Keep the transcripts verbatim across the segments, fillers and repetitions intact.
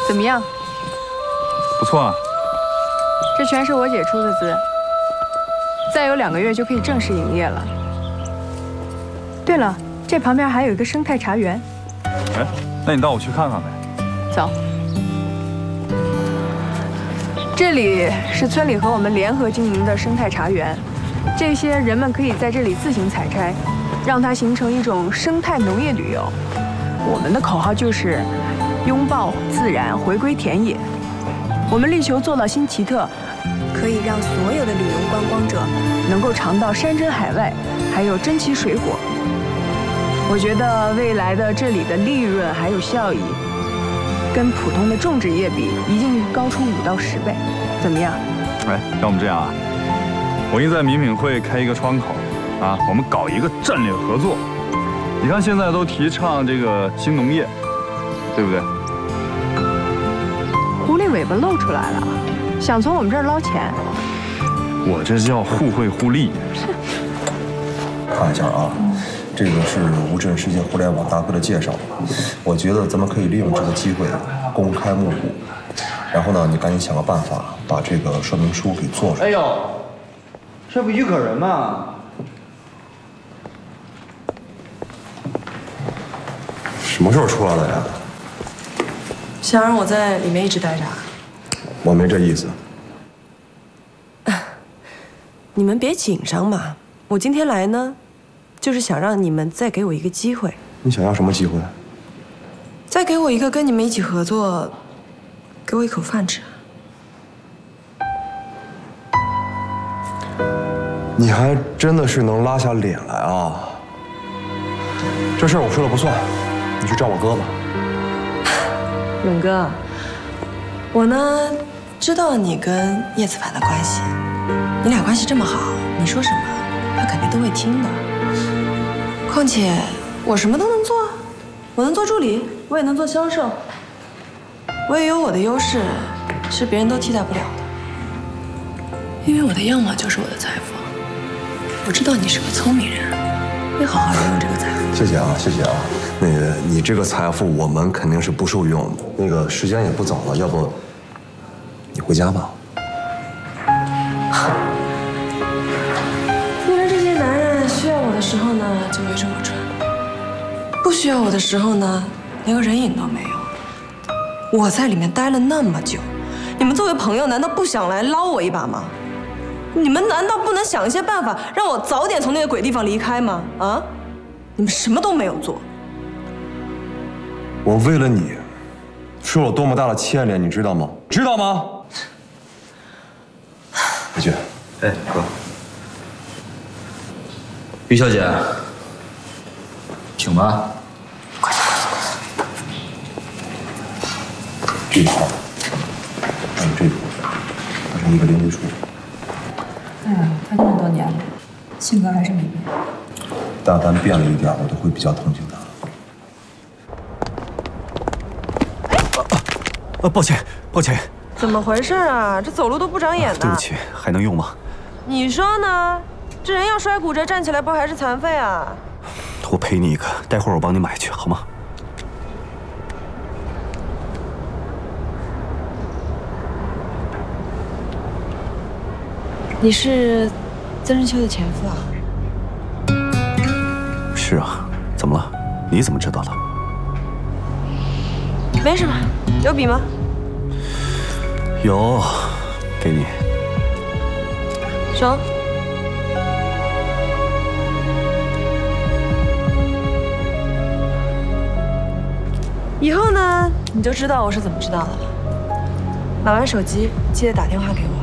怎么样？ 不错啊。 这全是我姐出的资，再有两个月就可以正式营业了。对了，这旁边还有一个生态茶园。 哎，那你带我去看看呗。 走。这里是村里和我们联合经营的生态茶园，这些人们可以在这里自行采摘，让它形成一种生态农业旅游。我们的口号就是拥抱自然，回归田野。我们力求做到新奇特，可以让所有的旅游观光者能够尝到山珍海味，还有珍奇水果。我觉得未来的这里的利润还有效益，跟普通的种植业比，一定高出五到十倍。怎么样？ 哎，要我们这样啊，我一在民品会开一个窗口，啊，我们搞一个战略合作。你看现在都提倡这个新农业，对不对？ 狐狸尾巴露出来了，想从我们这儿捞钱。 我这叫互惠互利。 看一下啊，这个是乌镇世界互联网大会的介绍。我觉得咱们可以利用这个机会公开募股，然后呢，你赶紧想个办法把这个说明书给做出来。 哎呦，这不于可人吗？ 什么时候出来的呀？ 想让我在里面一直待着啊？ 我没这意思。 你们别紧张嘛，我今天来呢，就是想让你们再给我一个机会。 你想要什么机会？ 再给我一个跟你们一起合作，给我一口饭吃。 你还真的是能拉下脸来啊！这事儿我说了不算，你去找我哥吧。 勇哥，我呢知道你跟叶子凡的关系，你俩关系这么好，你说什么他肯定都会听的。况且我什么都能做，我能做助理，我也能做销售，我也有我的优势，是别人都替代不了的。因为我的样貌就是我的财富，我知道你是个聪明人，会好好利用这个财富。 谢谢啊，谢谢啊。那个，你这个财富我们肯定是不受用的。那个时间也不早了，要不你回家吧。 你们这些男人需要我的时候呢，就围着我转；不需要我的时候呢，连个人影都没有。我在里面待了那么久，你们作为朋友，难道不想来捞我一把吗？你们难道不能想一些办法，让我早点从那个鬼地方离开吗？啊！你们什么都没有做。 我为了你，受了多么大的牵连，你知道吗？知道吗？回去。 哎，哥。于小姐，请吧。 快去，快去，快去。这一块，还有这个，它是一个连接处。 哎呀，他这么多年了，性格还是没变。 大丹变了一点，我都会比较同情他。 呃，抱歉，抱歉。 怎么回事啊？这走路都不长眼的。 对不起，还能用吗？ 你说呢？这人要摔骨折，站起来不还是残废啊？ 我赔你一个，待会儿我帮你买去，好吗？ 你是曾仁秋的前夫啊？ 是啊，怎么了？你怎么知道的？ 没什么，有笔吗？ 有，给你。 收。以后呢，你就知道我是怎么知道的了。买完手机记得打电话给我。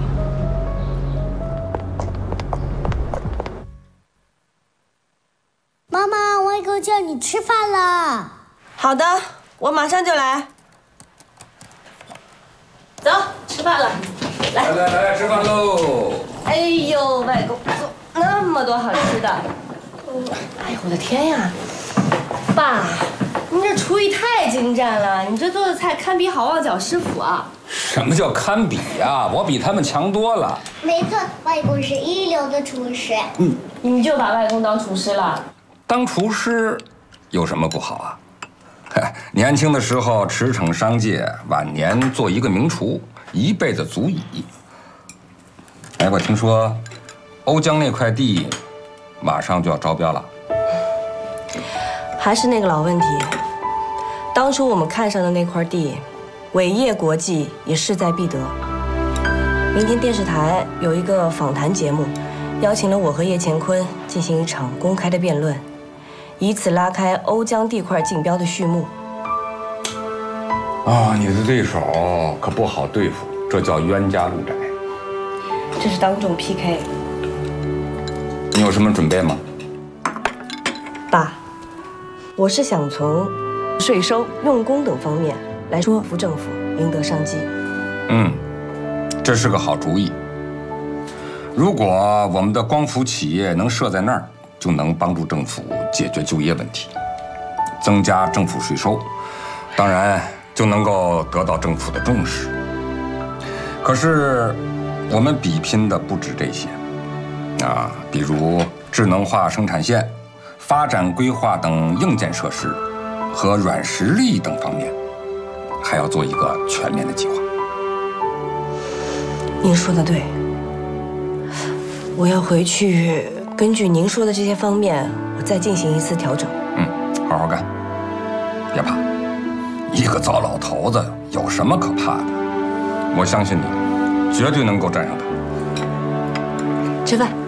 妈妈，外公叫你吃饭了。 好的，我马上就来。走，吃饭了。来来来来，吃饭喽！ 哎呦，外公做那么多好吃的。哎呦，我的天呀！爸，您这厨艺太精湛了，你这做的菜堪比好望角师傅啊！ 什么叫堪比呀？我比他们强多了。 没错，外公是一流的厨师。 嗯， 你就把外公当厨师了？ 当厨师有什么不好啊？ 年轻的时候驰骋商界，晚年做一个名厨，一辈子足矣。哎，我听说瓯江那块地马上就要招标了。 还是那个老问题，当初我们看上的那块地，伟业国际也势在必得。明天电视台有一个访谈节目，邀请了我和叶乾坤进行一场公开的辩论，以此拉开瓯江地块竞标的序幕。 啊，你的对手可不好对付，这叫冤家路窄。 这是当众 P K。 你有什么准备吗？ 爸，我是想从税收、用工等方面来说服政府，赢得商机。 嗯，这是个好主意。如果我们的光伏企业能设在那儿，就能帮助政府解决就业问题，增加政府税收，当然就能够得到政府的重视。可是，我们比拼的不止这些，啊，比如智能化生产线、发展规划等硬件设施和软实力等方面，还要做一个全面的计划。 您说的对，我要回去根据您说的这些方面，我再进行一次调整。 嗯，好好干，别怕。一个糟老头子有什么可怕的？我相信你，绝对能够战胜他。 吃饭。